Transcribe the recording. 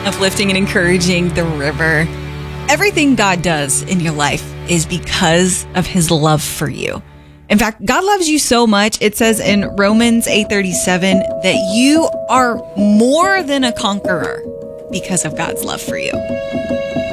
uplifting and encouraging the river. Everything God does in your life is because of his love for you. In fact, God loves you so much. It says in Romans 8:37 that you are more than a conqueror because of God's love for you.